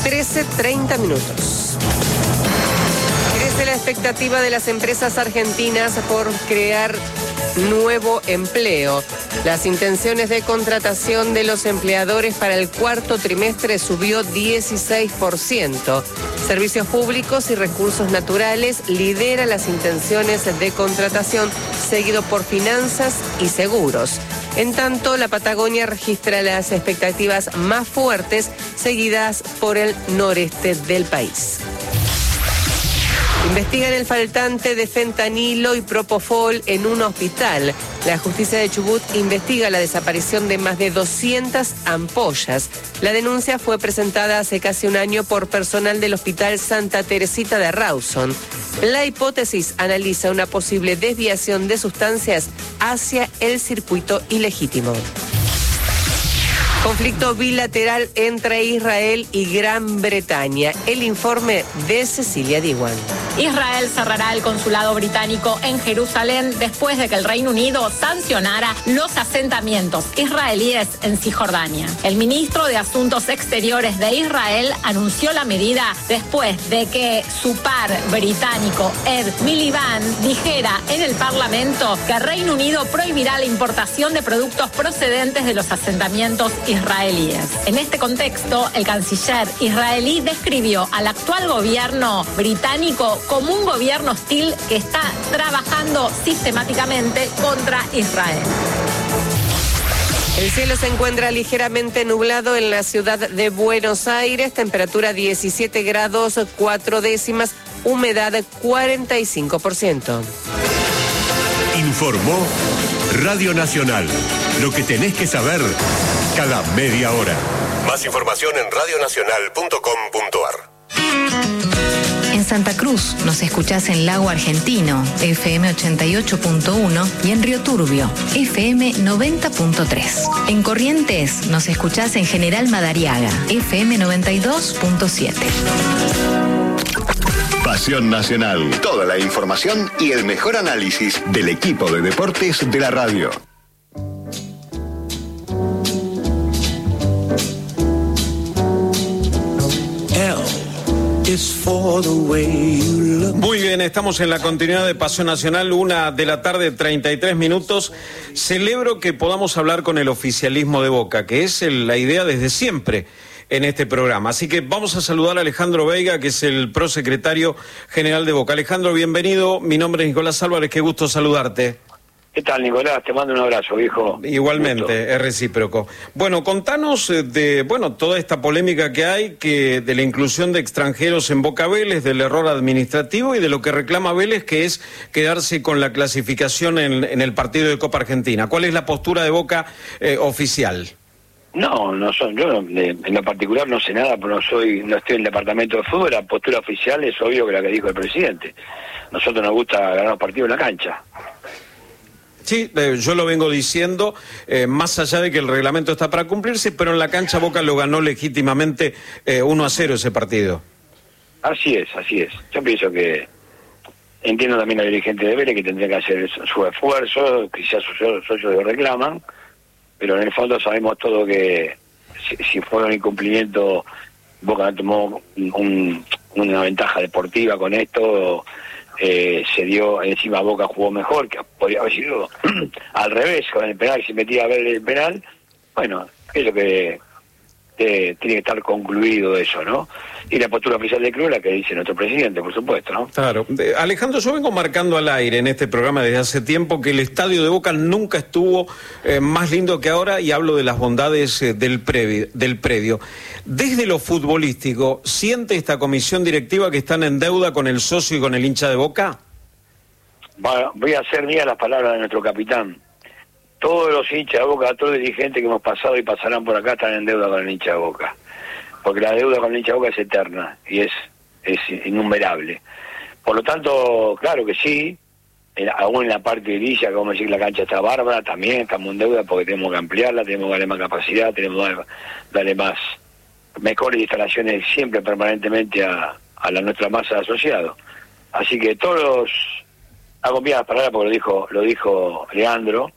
13:30. Crece la expectativa de las empresas argentinas por crear nuevo empleo. Las intenciones de contratación de los empleadores para el cuarto trimestre subió 16%. Servicios Públicos y Recursos Naturales lidera las intenciones de contratación, seguido por Finanzas y Seguros. En tanto, la Patagonia registra las expectativas más fuertes, seguidas por el noreste del país. Investigan el faltante de fentanilo y propofol en un hospital. La justicia de Chubut investiga la desaparición de más de 200 ampollas. La denuncia fue presentada hace casi un año por personal del Hospital Santa Teresita de Rawson. La hipótesis analiza una posible desviación de sustancias hacia el circuito ilegítimo. Conflicto bilateral entre Israel y Gran Bretaña. El informe de Cecilia Diwan. Israel cerrará el consulado británico en Jerusalén después de que el Reino Unido sancionara los asentamientos israelíes en Cisjordania. El ministro de Asuntos Exteriores de Israel anunció la medida después de que su par británico Ed Miliband dijera en el Parlamento que el Reino Unido prohibirá la importación de productos procedentes de los asentamientos israelíes. En este contexto, el canciller israelí describió al actual gobierno británico como un gobierno hostil que está trabajando sistemáticamente contra Israel. El cielo se encuentra ligeramente nublado en la ciudad de Buenos Aires, temperatura 17 grados 4 décimas, humedad 45%. Informó Radio Nacional. Lo que tenés que saber cada media hora. Más información en radionacional.com.ar. En Santa Cruz nos escuchás en Lago Argentino, FM 88.1, y en Río Turbio, FM 90.3. En Corrientes nos escuchás en General Madariaga, FM 92.7. Pasión Nacional. Toda la información y el mejor análisis del equipo de deportes de la radio. Muy bien, estamos en la continuidad de Pasión Nacional, 1:33 p.m. Celebro que podamos hablar con el oficialismo de Boca, que es la idea desde siempre en este programa. Así que vamos a saludar a Alejandro Veiga, que es el prosecretario general de Boca. Alejandro, bienvenido. Mi nombre es Nicolás Álvarez, qué gusto saludarte. ¿Qué tal, Nicolás? Te mando un abrazo, viejo. Igualmente, es recíproco. Bueno, contanos de toda esta polémica que hay, de la inclusión de extranjeros en Boca Vélez, del error administrativo y de lo que reclama Vélez, que es quedarse con la clasificación en el partido de Copa Argentina. ¿Cuál es la postura de Boca oficial? Yo en lo particular no sé nada, pero no estoy en el departamento de fútbol. La postura oficial es obvio que la que dijo el presidente. Nosotros nos gusta ganar los partidos en la cancha. Sí, yo lo vengo diciendo, más allá de que el reglamento está para cumplirse, pero en la cancha Boca lo ganó legítimamente 1-0 ese partido. Así es. Yo pienso que entiendo también al dirigente de Vélez que tendría que hacer su esfuerzo, quizás sus socios lo reclaman, pero en el fondo sabemos todo que si fue un incumplimiento, Boca no tomó una ventaja deportiva con esto. Se dio, encima Boca jugó mejor, que podría haber sido al revés con el penal, si metía a ver el penal. Bueno, es lo que tiene que estar concluido eso, ¿no? Y la postura oficial del club, la que dice nuestro presidente, por supuesto, ¿no? Claro. Alejandro, yo vengo marcando al aire en este programa desde hace tiempo que el estadio de Boca nunca estuvo más lindo que ahora, y hablo de las bondades del predio. Desde lo futbolístico, ¿siente esta comisión directiva que están en deuda con el socio y con el hincha de Boca? Voy a hacer mía las palabras de nuestro capitán. Todos los hinchas de Boca, todos los dirigentes que hemos pasado y pasarán por acá están en deuda con el hincha de Boca. Porque la deuda con el hincha de Boca es eterna y es innumerable. Por lo tanto, claro que sí, aún en la parte de Villa, que vamos a decir que la cancha está bárbara, también estamos en deuda porque tenemos que ampliarla, tenemos que darle más capacidad, tenemos que darle mejores instalaciones siempre, permanentemente a nuestra masa de asociados. Así que todos, hago bien las palabras porque lo dijo Leandro,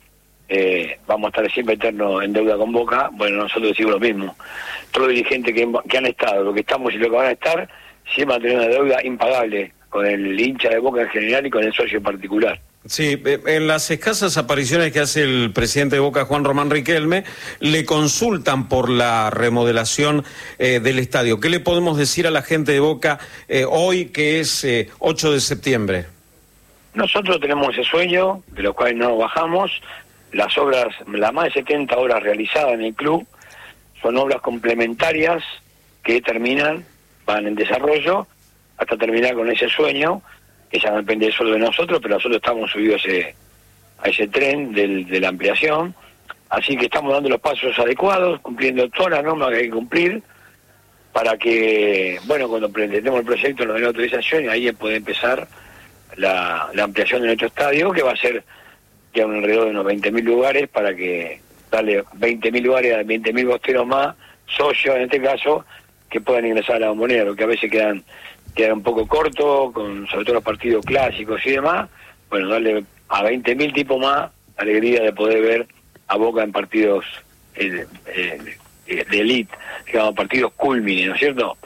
vamos a estar siempre eternos en deuda con Boca. Bueno, nosotros decimos lo mismo. Todos los dirigentes que han estado, lo que estamos y lo que van a estar, siempre van a tener una deuda impagable con el hincha de Boca en general y con el socio en particular. Sí, en las escasas apariciones que hace el presidente de Boca, Juan Román Riquelme, le consultan por la remodelación del estadio. ¿Qué le podemos decir a la gente de Boca hoy, que es 8 de septiembre? Nosotros tenemos ese sueño, de lo cual no bajamos. Las obras, las más de 70 obras realizadas en el club, son obras complementarias que terminan, van en desarrollo, hasta terminar con ese sueño, que ya no depende solo de nosotros, pero nosotros estamos subidos a ese tren de la ampliación, así que estamos dando los pasos adecuados, cumpliendo todas las normas que hay que cumplir, para que, bueno, cuando presentemos el proyecto nos den la autorización y ahí puede empezar la ampliación de nuestro estadio, que va a ser ya alrededor de unos 20.000 lugares, para que darle 20.000 lugares a 20.000 bosteros más, socios en este caso, que puedan ingresar a la Bombonera, lo que a veces quedan un poco corto, sobre todo los partidos clásicos y demás. Bueno, darle a 20.000 tipos más alegría de poder ver a Boca en partidos de elite, digamos, partidos culmine, ¿no es cierto?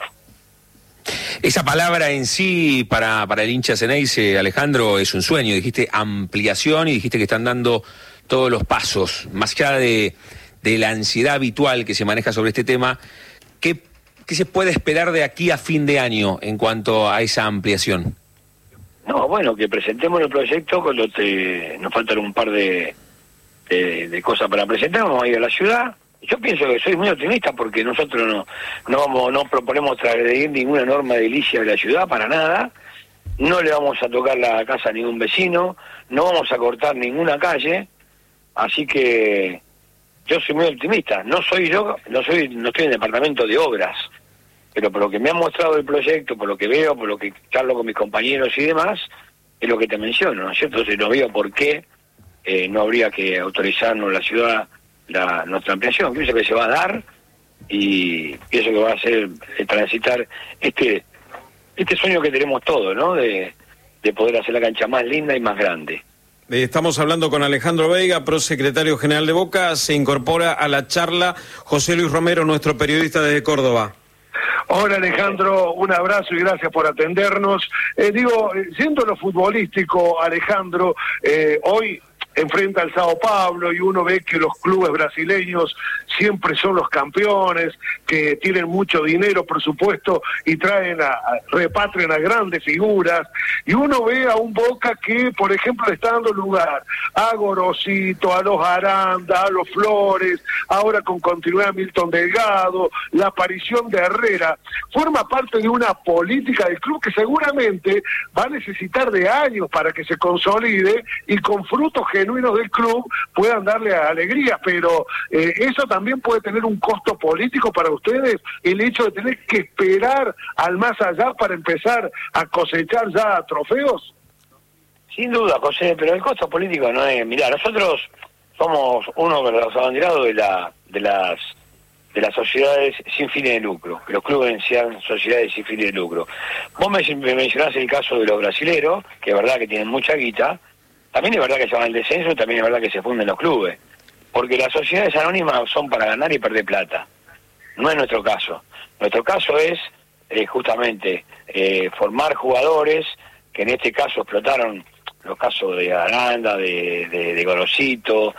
Esa palabra en sí para el hincha Ceneice, Alejandro, es un sueño. Dijiste ampliación y dijiste que están dando todos los pasos. Más allá de la ansiedad habitual que se maneja sobre este tema, ¿qué se puede esperar de aquí a fin de año en cuanto a esa ampliación? No, bueno, que presentemos el proyecto cuando nos faltan un par de cosas para presentar. Vamos a ir a la ciudad. Yo pienso que soy muy optimista, porque nosotros no proponemos transgredir ninguna norma edilicia de la ciudad, para nada. No le vamos a tocar la casa a ningún vecino, no vamos a cortar ninguna calle, así que yo soy muy optimista. No estoy en el departamento de obras, pero por lo que me ha mostrado el proyecto, por lo que veo, por lo que charlo con mis compañeros y demás, es lo que te menciono, ¿no es cierto? Entonces no veo por qué no habría que autorizarnos la ciudad nuestra ampliación. Pienso que se va a dar y pienso que va a ser transitar este sueño que tenemos todos, ¿no? De poder hacer la cancha más linda y más grande. Estamos hablando con Alejandro Veiga, prosecretario general de Boca. Se incorpora a la charla José Luis Romero, nuestro periodista desde Córdoba. Hola Alejandro, un abrazo y gracias por atendernos. Siendo lo futbolístico, Alejandro, hoy enfrenta al Sao Paulo y uno ve que los clubes brasileños siempre son los campeones, que tienen mucho dinero, por supuesto, y repatrian a grandes figuras, y uno ve a un Boca que, por ejemplo, le está dando lugar a Gorosito, a los Aranda, a los Flores, ahora con continuidad a Milton Delgado, la aparición de Herrera, forma parte de una política del club que seguramente va a necesitar de años para que se consolide y con frutos genuinos del club puedan darle alegría, pero eso también puede tener un costo político para ustedes, el hecho de tener que esperar al más allá para empezar a cosechar ya trofeos. Sin duda, José, pero el costo político no es... Mirá, nosotros somos uno de los abanderados de las sociedades sin fines de lucro, que los clubes sean sociedades sin fines de lucro. Vos me mencionás el caso de los brasileros, que es verdad que tienen mucha guita. También es verdad que se van al descenso, también es verdad que se funden los clubes, porque las sociedades anónimas son para ganar y perder plata. No es nuestro caso. Nuestro caso es justamente formar jugadores, que en este caso explotaron los casos de Aranda, de Gorosito,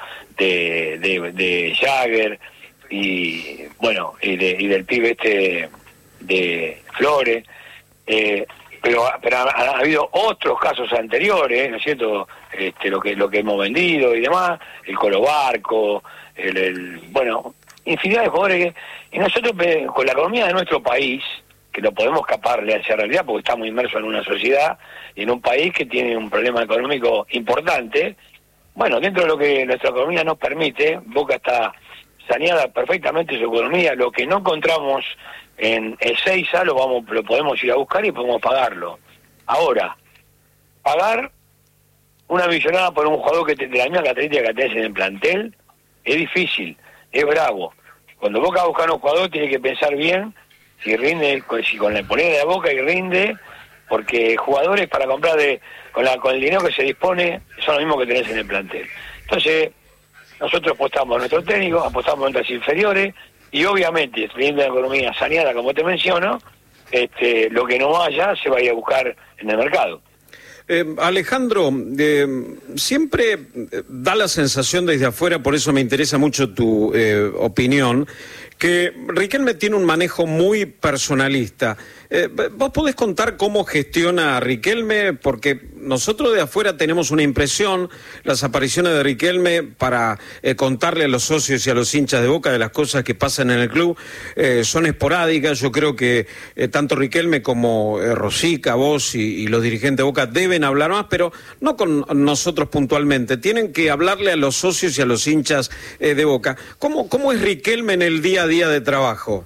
de Jagger, y bueno, y del pibe de Flores, pero ha habido otros casos anteriores, ¿no es cierto? Lo que hemos vendido y demás, el Colo Barco, bueno, infinidad de jugadores y nosotros con la economía de nuestro país, que no podemos escaparle a esa realidad porque estamos inmersos en una sociedad y en un país que tiene un problema económico importante. Bueno, dentro de lo que nuestra economía nos permite, Boca está saneada perfectamente su economía. Lo que no encontramos en Ezeiza lo podemos ir a buscar y podemos pagarlo. Ahora, pagar una millonada por un jugador que de la misma característica que tenés en el plantel es difícil, es bravo. Cuando Boca va a buscar a un jugador tiene que pensar bien si rinde, si con la moneda de Boca y rinde, porque jugadores para comprar con el dinero que se dispone son los mismos que tenés en el plantel. Entonces, nosotros apostamos a nuestro técnico, apostamos a nuestras inferiores, y obviamente, teniendo la economía saneada, como te menciono, lo que no vaya se va a ir a buscar en el mercado. Alejandro, siempre da la sensación desde afuera, por eso me interesa mucho tu opinión, que Riquelme tiene un manejo muy personalista. ¿Vos podés contar cómo gestiona a Riquelme? Porque nosotros de afuera tenemos una impresión, las apariciones de Riquelme para contarle a los socios y a los hinchas de Boca de las cosas que pasan en el club son esporádicas. Yo creo que tanto Riquelme como Rosica, vos y los dirigentes de Boca deben hablar más, pero no con nosotros puntualmente. Tienen que hablarle a los socios y a los hinchas de Boca. ¿Cómo es Riquelme en el día a día de trabajo?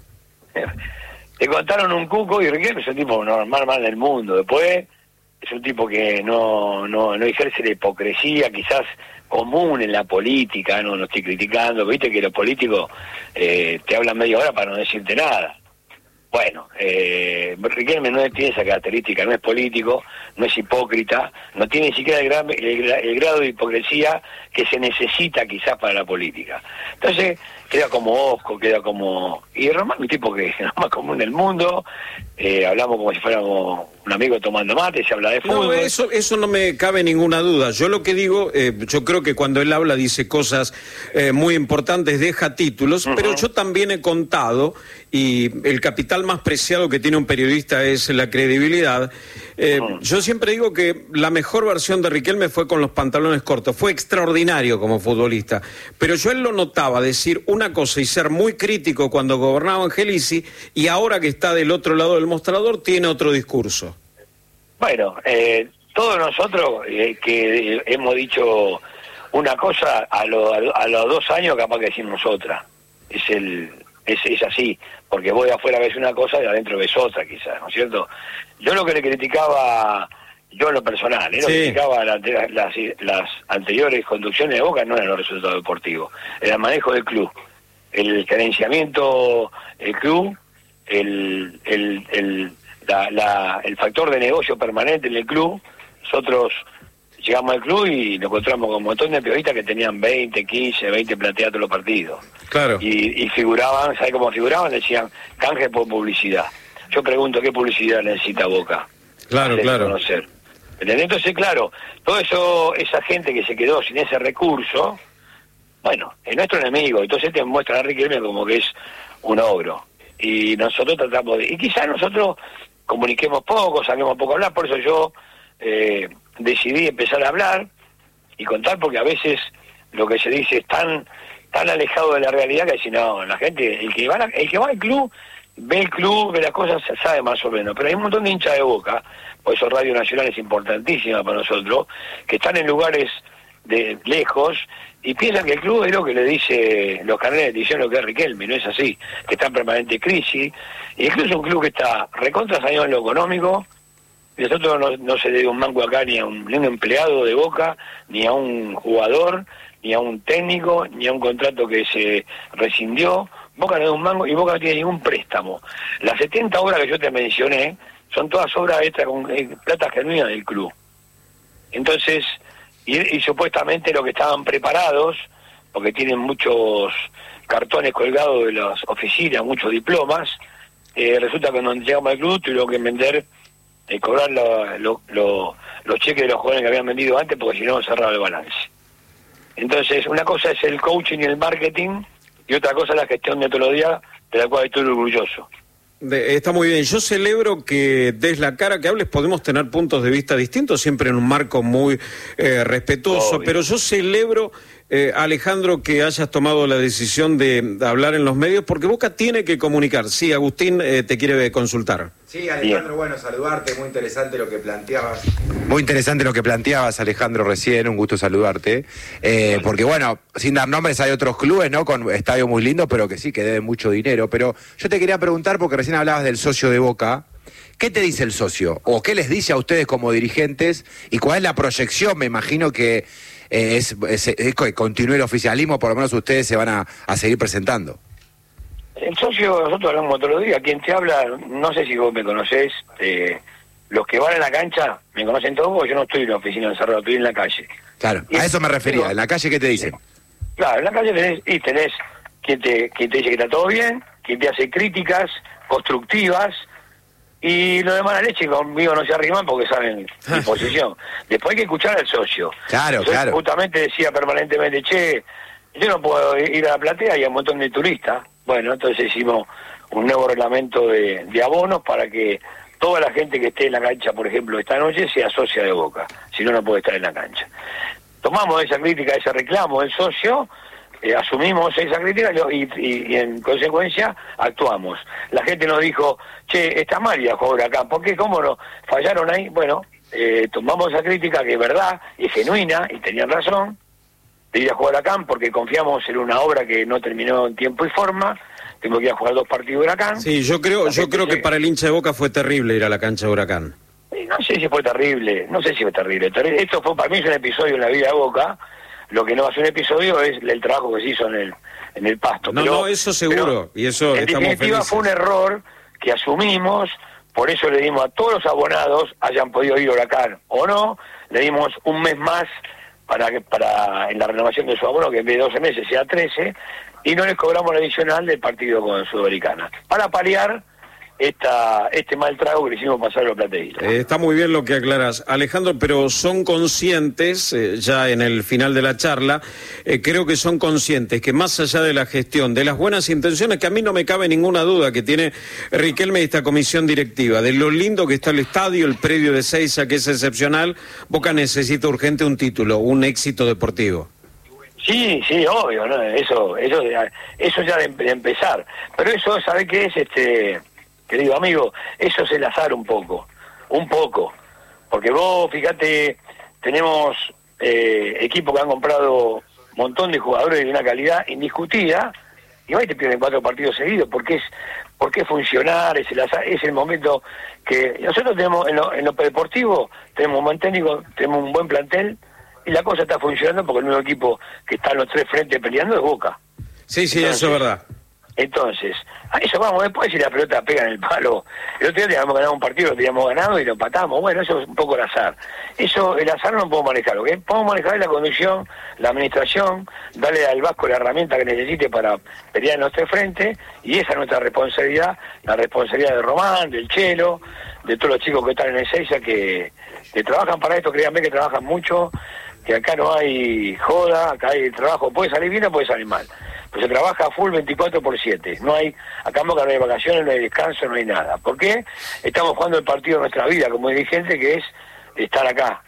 Te contaron un cuco y Riquelme es un tipo normal del mundo. Después es un tipo que no ejerce la hipocresía quizás común en la política, no estoy criticando, viste que los políticos te hablan media hora para no decirte nada. Bueno, Riquelme no tiene esa característica, no es político, no es hipócrita, no tiene ni siquiera el grado de hipocresía que se necesita quizás para la política. Entonces queda como Osco, queda como... Y Román, un tipo que es lo más común del mundo, hablamos como si fuéramos un amigo tomando mate, se habla de fútbol. No, eso no me cabe ninguna duda. Yo lo que digo, yo creo que cuando él habla dice cosas muy importantes, deja títulos, pero yo también he contado, y el capital más preciado que tiene un periodista es la credibilidad. Yo siempre digo que la mejor versión de Riquelme fue con los pantalones cortos, fue extraordinario como futbolista, pero yo él lo notaba decir una cosa y ser muy crítico cuando gobernaba Angelici, y ahora que está del otro lado del mostrador tiene otro discurso. Bueno, todos nosotros que hemos dicho una cosa, a los 2 años capaz que decimos otra. Es así, porque vos de afuera ves una cosa y de adentro ves otra quizás, ¿no es cierto? Yo lo que le criticaba, yo en lo personal, lo que criticaba las anteriores conducciones de Boca no eran los resultados deportivos, era el manejo del club, el gerenciamiento del club, el factor de negocio permanente en el club. Nosotros llegamos al club y nos encontramos con un montón de periodistas que tenían 20, 15, 20 plateados todos los partidos. Claro. Y figuraban, ¿sabes cómo figuraban? Decían, canje por publicidad. Yo pregunto, ¿qué publicidad necesita Boca? Claro, claro. Conocer. Entonces, claro, todo eso, esa gente que se quedó sin ese recurso, bueno, es nuestro enemigo. Entonces te muestra a Riquelme como que es un ogro. Y nosotros tratamos de... Y quizás nosotros comuniquemos poco, sabemos poco hablar, por eso yo decidí empezar a hablar y contar, porque a veces lo que se dice es tan alejado de la realidad que si no, la gente, el que va al club, ve el club, ve las cosas, sabe más o menos, pero hay un montón de hinchas de Boca, por eso Radio Nacional es importantísima para nosotros, que están en lugares de lejos y piensan que el club es lo que le dice los canales de televisión, lo que es Riquelme, no es así, que está en permanente crisis, y el club es un club que está recontra saneado en lo económico, y nosotros no se le dio un mango acá ni a un empleado de Boca, ni a un jugador, ni a un técnico, ni a un contrato que se rescindió. Boca no dio un mango y Boca no tiene ningún préstamo. Las 70 obras que yo te mencioné son todas obras extra con plata genuina del club. Entonces, y supuestamente lo que estaban preparados, porque tienen muchos cartones colgados de las oficinas, muchos diplomas, resulta que cuando llegamos al club tuvieron que vender, cobrar los cheques de los jugadores que habían vendido antes, porque si no cerraba el balance. Entonces, una cosa es el coaching y el marketing, y otra cosa es la gestión de todos los días, de la cual estoy orgulloso. Está muy bien. Yo celebro que des la cara, que hables, podemos tener puntos de vista distintos, siempre en un marco muy respetuoso, pero yo celebro, Alejandro, que hayas tomado la decisión de hablar en los medios, porque Boca tiene que comunicar. Sí, Agustín te quiere consultar. Sí, Alejandro, bueno, saludarte, muy interesante lo que planteabas. Muy interesante lo que planteabas, Alejandro, recién, un gusto saludarte. Porque bueno, sin dar nombres, hay otros clubes, ¿no? Con estadios muy lindos, pero que sí, que deben mucho dinero. Pero yo te quería preguntar, porque recién hablabas del socio de Boca, ¿qué te dice el socio? ¿O qué les dice a ustedes como dirigentes? ¿Y cuál es la proyección? Me imagino que es que continúe el oficialismo, por lo menos ustedes se van a seguir presentando. El socio, nosotros hablamos todos los días, quien te habla, no sé si vos me conocés, los que van a la cancha me conocen todos, porque yo no estoy en la oficina encerrado, estoy en la calle. Claro, a eso me refería, en la calle, ¿qué te dicen? Claro, en la calle tenés quien te dice que está todo bien, quien te hace críticas constructivas, y lo de mala leche conmigo no se arriman porque saben mi posición. Después hay que escuchar al socio. Claro, Yo claro. justamente decía permanentemente, che, yo no puedo ir a la platea y hay un montón de turistas. Bueno, entonces hicimos un nuevo reglamento de abonos para que toda la gente que esté en la cancha, por ejemplo, esta noche, sea socia de Boca. Si no, no puede estar en la cancha. Tomamos esa crítica, ese reclamo del socio, asumimos esa crítica y en consecuencia actuamos. La gente nos dijo, che, está mal ir a jugar acá, ¿por qué? ¿Cómo no? ¿Fallaron ahí? Bueno, tomamos esa crítica que es verdad, es genuina y tenían razón de ir a jugar acá porque confiamos en una obra que no terminó en tiempo y forma. Tengo que ir a jugar 2 partidos de Huracán. Sí, yo creo que para el hincha de Boca fue terrible ir a la cancha de Huracán. No sé si fue terrible, Esto fue para mí es un episodio en la vida de Boca. Lo que no va a ser un episodio es el trabajo que se hizo en el pasto. No, eso seguro, y eso en estamos definitiva felices. fue un error que asumimos, por eso le dimos a todos los abonados, hayan podido ir a Huracán o no, le dimos un mes más para en la renovación de su abono, que en vez de 12 meses sea 13, y no les cobramos la adicional del partido con Sudamericana, para paliar este mal trago que le hicimos pasar a los plateístas. Está muy bien lo que aclaras, Alejandro, pero son conscientes, ya en el final de la charla, creo que son conscientes que más allá de la gestión, de las buenas intenciones, que a mí no me cabe ninguna duda que tiene Riquelme y esta comisión directiva, de lo lindo que está el estadio, el predio de Seiza, que es excepcional, Boca necesita urgente un título, un éxito deportivo. Sí, obvio, ¿no? Eso ya de empezar. Pero eso, ¿sabe qué es, querido amigo? Eso es el azar un poco. Porque vos, fíjate, tenemos equipos que han comprado un montón de jugadores de una calidad indiscutida, y hoy te pierden 4 partidos seguidos, porque es funcionar, es el azar, es el momento que nosotros tenemos en lo deportivo, tenemos un buen técnico, tenemos un buen plantel, y la cosa está funcionando porque el único equipo que está en los 3 frentes peleando es Boca. Sí, entonces, eso es verdad. Entonces, a eso vamos, después si la pelota pega en el palo. El otro día teníamos ganado un partido, lo teníamos ganado y lo empatamos. Bueno, eso es un poco el azar. El azar no lo podemos manejar. Lo que podemos manejar es la conducción, la administración, darle al Vasco la herramienta que necesite para pelear en los 3 frentes, y esa es nuestra responsabilidad, la responsabilidad de Román, del Chelo, de todos los chicos que están en el Seiza, que trabajan para esto, créanme que trabajan mucho, que acá no hay joda, acá hay trabajo, puede salir bien o puede salir mal. Pues se trabaja full 24/7. No hay, acá en Boca no hay vacaciones, no hay descanso, no hay nada. ¿Por qué? Estamos jugando el partido de nuestra vida como dirigente, que es estar acá.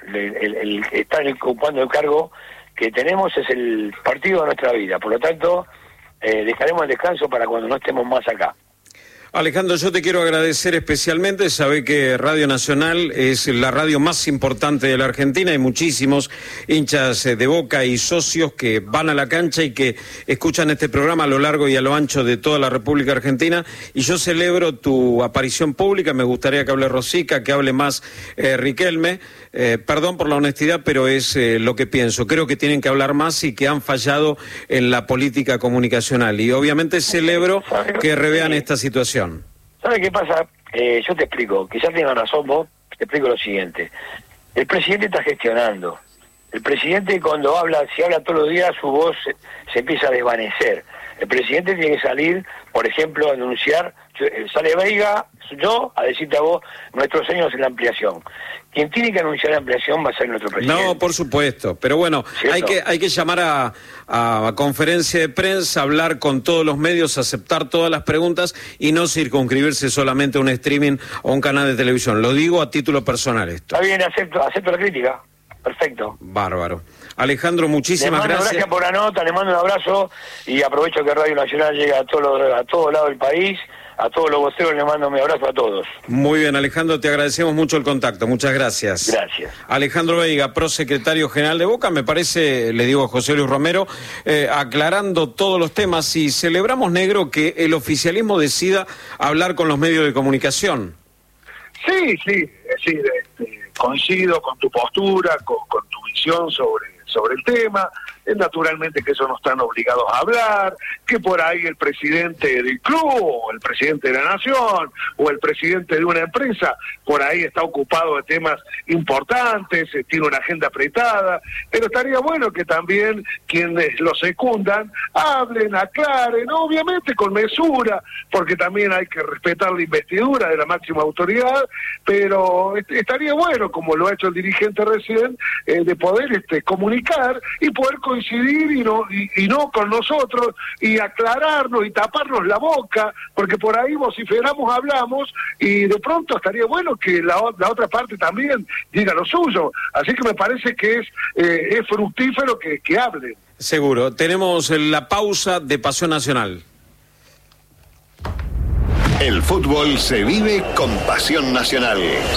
Estar ocupando el cargo que tenemos es el partido de nuestra vida. Por lo tanto, dejaremos el descanso para cuando no estemos más acá. Alejandro, yo te quiero agradecer especialmente, sabe que Radio Nacional es la radio más importante de la Argentina, hay muchísimos hinchas de Boca y socios que van a la cancha y que escuchan este programa a lo largo y a lo ancho de toda la República Argentina, y yo celebro tu aparición pública. Me gustaría que hable Rosica, que hable más Riquelme, perdón por la honestidad, pero es lo que pienso. Creo que tienen que hablar más y que han fallado en la política comunicacional, y obviamente celebro que revean esta situación. ¿Sabe qué pasa? Yo te explico, quizás tengas razón vos, te explico lo siguiente. El presidente está gestionando. El presidente cuando habla, si habla todos los días, su voz se empieza a desvanecer. El presidente tiene que salir, por ejemplo, a anunciar, sale Veiga, yo, a decirte a vos, nuestros sueños es la ampliación. Quien tiene que anunciar la ampliación va a ser nuestro presidente. No, por supuesto, pero bueno, hay que llamar a conferencia de prensa, hablar con todos los medios, aceptar todas las preguntas y no circunscribirse solamente a un streaming o un canal de televisión. Lo digo a título personal esto. Está bien, acepto la crítica. Perfecto. Bárbaro. Alejandro, muchísimas gracias. Gracias por la nota, le mando un abrazo y aprovecho que Radio Nacional llega a todos lados del país, a todos los voceros le mando mi abrazo a todos. Muy bien, Alejandro, te agradecemos mucho el contacto, muchas gracias. Gracias. Alejandro Veiga, prosecretario general de Boca, me parece, le digo a José Luis Romero, aclarando todos los temas, y celebramos, Negro, que el oficialismo decida hablar con los medios de comunicación. Sí, coincido con tu postura, con tu visión sobre el tema. naturalmente que ellos no están obligados a hablar, que por ahí el presidente del club, o el presidente de la nación, o el presidente de una empresa, por ahí está ocupado de temas importantes, tiene una agenda apretada, pero estaría bueno que también quienes lo secundan hablen, aclaren, obviamente con mesura, porque también hay que respetar la investidura de la máxima autoridad, pero estaría bueno, como lo ha hecho el dirigente recién, de poder comunicar y poder coincidir y no con nosotros y aclararnos y taparnos la boca, porque por ahí vociferamos, hablamos y de pronto estaría bueno que la otra parte también diga lo suyo. Así que me parece que es fructífero que hablen. Seguro. Tenemos la pausa de Pasión Nacional. El fútbol se vive con Pasión Nacional.